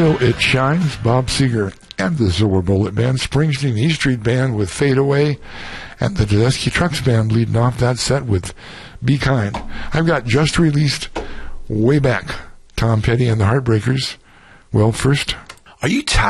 Till It Shines, Bob Seger and the Silver Bullet Band, Springsteen, the E Street Band with Fade Away, and the Tedeschi Trucks Band leading off that set with Be Kind. I've got just released way back Tom Petty and the Heartbreakers. Well, first... Are you tired?